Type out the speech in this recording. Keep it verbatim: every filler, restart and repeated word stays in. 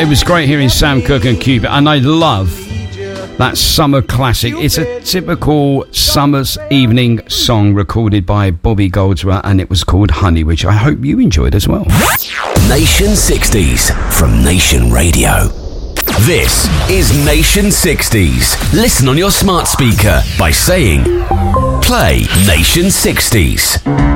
it was great hearing Sam Cooke and Cupid, and I love that summer classic. It's a typical summer's evening song recorded by Bobby Goldsworth, and it was called Honey, which I hope you enjoyed as well. Nation sixties from Nation Radio. This is Nation sixties. Listen on your smart speaker by saying, play Nation sixties.